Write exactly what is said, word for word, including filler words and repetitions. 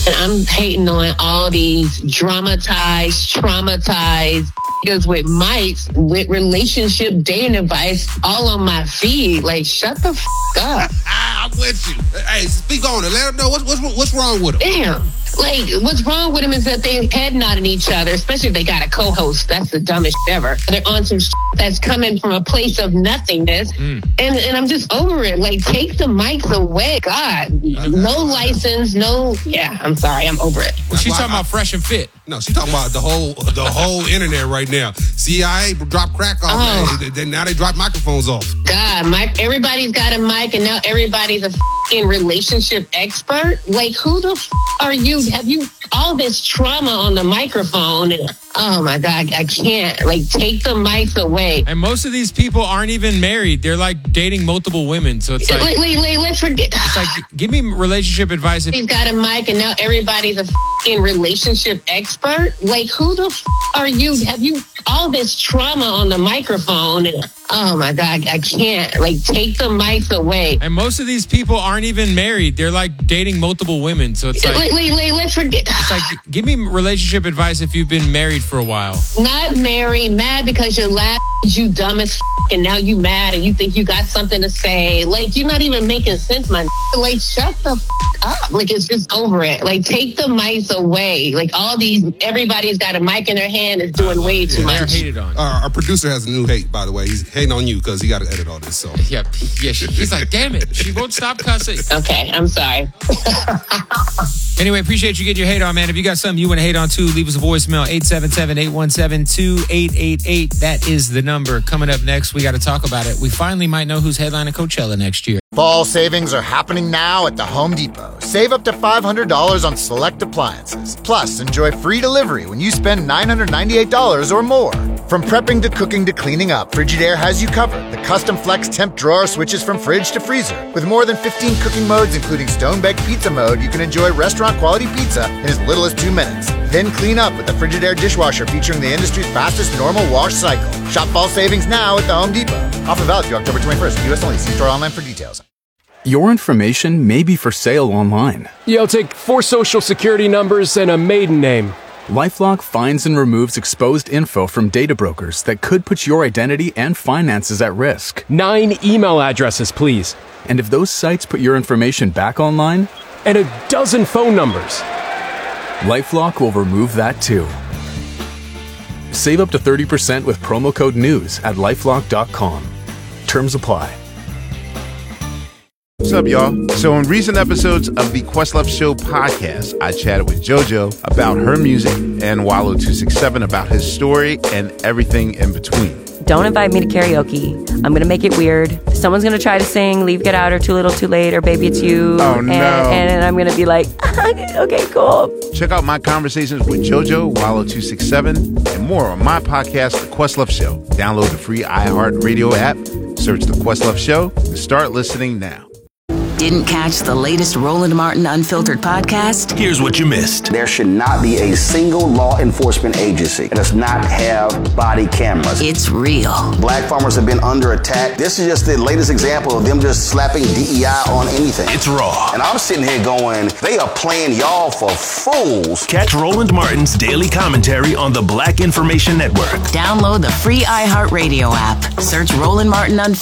And I'm hating on all these dramatized, traumatized niggas with mics, with relationship dating advice all on my feed. Like, shut the f*** up. I'm with you. Hey, speak on it. Let them know what's, what's, what's wrong with them. Damn. Like, what's wrong with them is that they head nodding each other, especially if they got a co-host. That's the dumbest shit ever. They're on some shit that's coming from a place of nothingness. Mm. And and I'm just over it. Like, take the mics away. God, no license, no... Yeah, I'm sorry. I'm over it. Well, she's talking I, about Fresh and Fit. No, she's talking about the whole the whole internet right now. C I A dropped crack off. Oh. They, they, now they drop microphones off. God, my, everybody's got a mic, and now everybody's a f***ing relationship expert. Like, who the f*** are you? Have you all this trauma on the microphone? Oh my God, I can't. Like, take the mics away. And most of these people aren't even married. They're like dating multiple women. So it's like, wait, wait, wait, let's forget. It's like, give me relationship advice. He's got a mic, and now everybody's a f***ing relationship expert. Like, who the f*** are you? Have you all this trauma on the microphone? Oh my God, I can't. Like, take the mics away. And most of these people aren't even married. They're like dating multiple women. So it's like, wait, wait, wait, let's forget. It's like, give me relationship advice if you've been married for a while. Not married, mad because your last you dumb as f***, and now you mad and you think you got something to say. Like, you're not even making sense, man. Like, shut the f*** up. Like, it's just over it. Like, take the mics away. Like, all these, everybody's got a mic in their hand is doing way too yeah, much. They're hated on. Uh, our producer has a new hate, by the way. He's hating on you because he got to edit all this. So yeah, yeah. She, he's like, damn it, she won't stop cussing. Okay, I'm sorry. Anyway, appreciate you getting your hate on, man. If you got something you want to hate on too, leave us a voicemail, eight seven seven, eight one seven, two eight eight eight. That is the number. Coming up next, we got to talk about it. We finally might know who's headlining Coachella next year. Fall savings are happening now at the Home Depot. Save up to five hundred dollars on select appliances. Plus, enjoy free delivery when you spend nine hundred ninety-eight dollars or more. From prepping to cooking to cleaning up, Frigidaire has you covered. The custom flex temp drawer switches from fridge to freezer. With more than fifteen cooking modes, including stone-baked pizza mode, you can enjoy restaurant-quality pizza in as little as two minutes. Then clean up with the Frigidaire dishwasher featuring the industry's fastest normal wash cycle. Shop fall savings now at the Home Depot. Offer valid through October twenty-first. U S only. See store online for details. Your information may be for sale online. Yeah, I'll take four social security numbers and a maiden name. LifeLock finds and removes exposed info from data brokers that could put your identity and finances at risk. Nine email addresses, please. And if those sites put your information back online? And a dozen phone numbers. LifeLock will remove that too. Save up to thirty percent with promo code NEWS at lifelock dot com. Terms apply. What's up, y'all? So in recent episodes of the Questlove Show podcast, I chatted with JoJo about her music and Wallow two six seven about his story and everything in between. Don't invite me to karaoke. I'm going to make it weird. Someone's going to try to sing Leave, Get Out, or Too Little, Too Late, or Baby It's You. Oh, no. And, and I'm going to be like, okay, cool. Check out my conversations with JoJo, Wallow two six seven, and more on my podcast, The Questlove Show. Download the free iHeartRadio app, search The Questlove Show, and start listening now. Didn't catch the latest Roland Martin Unfiltered podcast? Here's what you missed. There should not be a single law enforcement agency that does not have body cameras. It's real. Black farmers have been under attack. This is just the latest example of them just slapping D E I on anything. It's raw. And I'm sitting here going, they are playing y'all for fools. Catch Roland Martin's daily commentary on the Black Information Network. Download the free iHeartRadio app. Search Roland Martin Unfiltered.